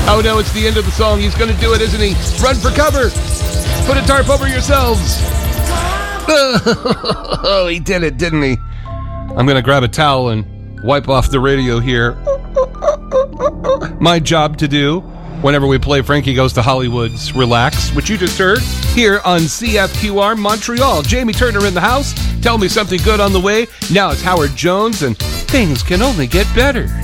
Oh no, it's the end of the song. He's going to do it, isn't he? Run for cover. Put a tarp over yourselves. Oh, he did it, didn't he? I'm going to grab a towel and wipe off the radio here. My job to do whenever we play Frankie Goes to Hollywood's Relax, which you just heard here on CFQR Montreal. Jamie Turner in the house. Tell me something good on the way. Now it's Howard Jones, and things can only get better.